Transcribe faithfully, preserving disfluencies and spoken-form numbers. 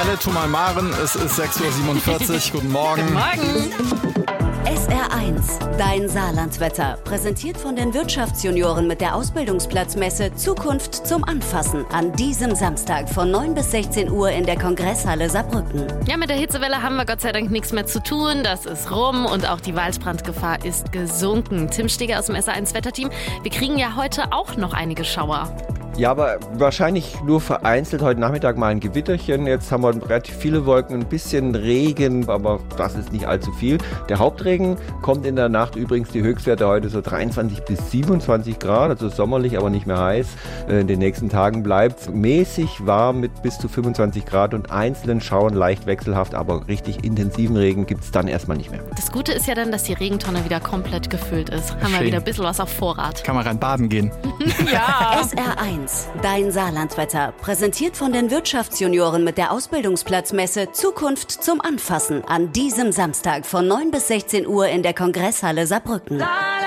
Ralletto mal Maren, es ist sechs Uhr siebenundvierzig. Guten Morgen. Guten Morgen. S R eins, dein Saarlandwetter. Präsentiert von den Wirtschaftsjunioren mit der Ausbildungsplatzmesse Zukunft zum Anfassen. An diesem Samstag von neun bis sechzehn Uhr in der Kongresshalle Saarbrücken. Ja, mit der Hitzewelle haben wir Gott sei Dank nichts mehr zu tun. Das ist rum und auch die Waldbrandgefahr ist gesunken. Tim Steger aus dem S R eins Wetterteam. Wir kriegen ja heute auch noch einige Schauer. Ja, aber wahrscheinlich nur vereinzelt heute Nachmittag mal ein Gewitterchen. Jetzt haben wir relativ viele Wolken, ein bisschen Regen, aber das ist nicht allzu viel. Der Hauptregen kommt in der Nacht, übrigens die Höchstwerte heute so dreiundzwanzig bis siebenundzwanzig Grad, also sommerlich, aber nicht mehr heiß. In den nächsten Tagen bleibt es mäßig warm mit bis zu fünfundzwanzig Grad und einzelnen Schauern leicht wechselhaft, aber richtig intensiven Regen gibt es dann erstmal nicht mehr. Das Gute ist ja dann, dass die Regentonne wieder komplett gefüllt ist. Haben Schön. wir wieder ein bisschen was auf Vorrat. Kann man rein baden gehen. Ja. S R eins, dein Saarlandwetter. Präsentiert von den Wirtschaftsjunioren mit der Ausbildungsplatzmesse Zukunft zum Anfassen. An diesem Samstag von neun bis sechzehn Uhr in der Kongresshalle Saarbrücken.